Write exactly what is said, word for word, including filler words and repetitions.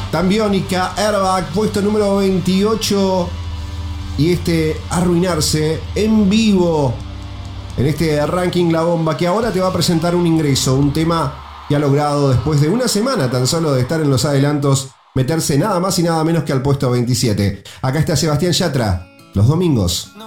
Tan Biónica, Airbag, puesto número veintiocho. Y este Arruinarse en vivo en este ranking La Bomba, que ahora te va a presentar un ingreso, un tema que ha logrado después de una semana tan solo de estar en los adelantos, meterse nada más y nada menos que al puesto veintisiete. Acá está Sebastián Yatra, Los Domingos.